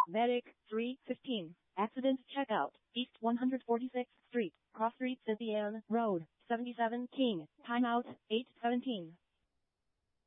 Medic 315. Accident checkout. East 146th Street. Cross Street Cynthiane Road. 77 King. Timeout 8:17.